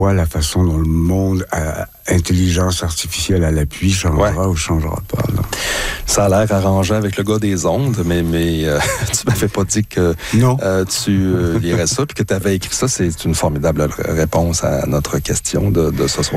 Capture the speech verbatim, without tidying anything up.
Ouais, la façon dont le monde à intelligence artificielle à l'appui changera ouais. ou changera pas. Là. Ça a l'air arrangeant avec le gars des ondes, mais, mais euh, tu m'avais pas dit que euh, tu euh, lirais ça puis que tu avais écrit ça. C'est une formidable réponse à notre question de, de ce soir.